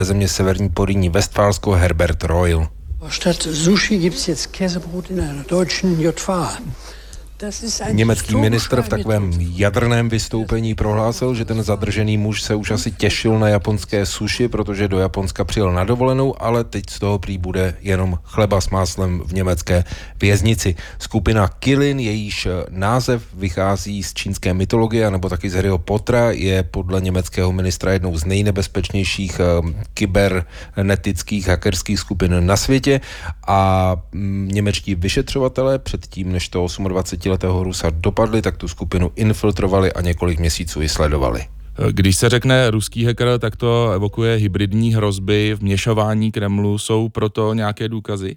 země Severní Porýní Westfálsko Herbert Reul. Statt Sushi gibt's jetzt Käsebrot in einer deutschen JV. Německý ministr v takovém jadrném vystoupení prohlásil, že ten zadržený muž se už asi těšil na japonské sushi, protože do Japonska přijel na dovolenou, ale teď z toho prý bude jenom chleba s máslem v německé věznici. Skupina Kilin, jejíž název vychází z čínské mytologie, nebo taky z Harryho Pottera, je podle německého ministra jednou z nejnebezpečnějších kybernetických hackerských skupin na světě a němečtí vyšetřovatelé předtím, než to 28letého Rusa dopadli, tak tu skupinu infiltrovali a několik měsíců ji sledovali. Když se řekne ruský hacker, tak to evokuje hybridní hrozby, vměšování Kremlu. Jsou proto nějaké důkazy?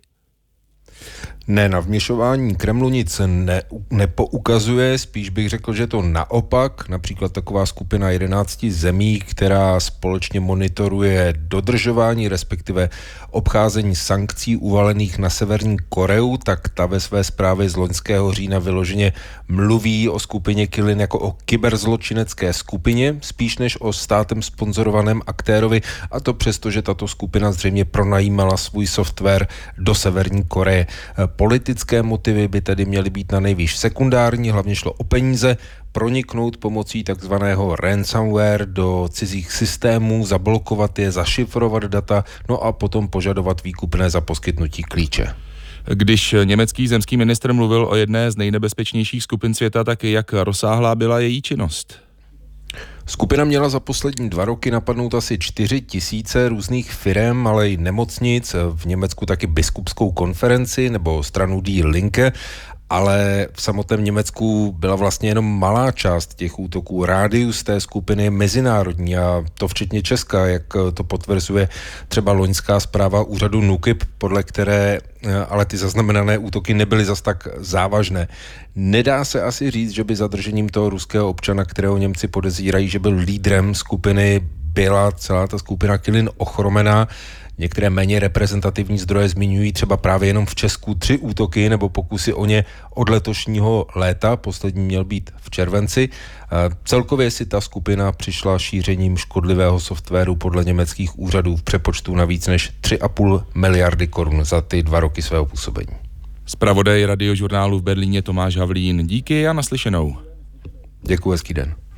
Ne, na vměšování Kremlu nic nepoukazuje, spíš bych řekl, že to naopak, například taková skupina 11 zemí, která společně monitoruje dodržování, respektive obcházení sankcí uvalených na Severní Koreu, tak ta ve své zprávě z loňského října vyloženě mluví o skupině Kilin jako o kyberzločinecké skupině, spíš než o státem sponzorovaném aktérovi, a to přesto, že tato skupina zřejmě pronajímala svůj software do Severní Koreje. Politické motivy by tedy měly být na nejvýš sekundární, hlavně šlo o peníze, proniknout pomocí takzvaného ransomware do cizích systémů, zablokovat je, zašifrovat data, no a potom požadovat výkupné za poskytnutí klíče. Když německý zemský ministr mluvil o jedné z nejnebezpečnějších skupin světa, tak jak rozsáhlá byla její činnost? Skupina měla za poslední 2 roky napadnout asi 4 000 různých firem, ale i nemocnic, v Německu taky biskupskou konferenci nebo stranu Die Linke, ale v samotném Německu byla vlastně jenom malá část těch útoků. Rádius té skupiny je mezinárodní a to včetně Česka, jak to potvrzuje třeba loňská zpráva úřadu NÚKIB, podle které ale ty zaznamenané útoky nebyly zas tak závažné. Nedá se asi říct, že by zadržením toho ruského občana, kterého Němci podezírají, že byl lídrem skupiny, byla celá ta skupina Kilin ochromená. Některé méně reprezentativní zdroje zmiňují třeba právě jenom v Česku 3 útoky nebo pokusy o ně od letošního léta, poslední měl být v červenci. Celkově si ta skupina přišla šířením škodlivého softwaru podle německých úřadů v přepočtu na víc než 3,5 miliardy korun za ty 2 roky svého působení. Zpravodaj Radiožurnálu v Berlíně Tomáš Havlín. Díky a naslyšenou. Děkuji, hezký den.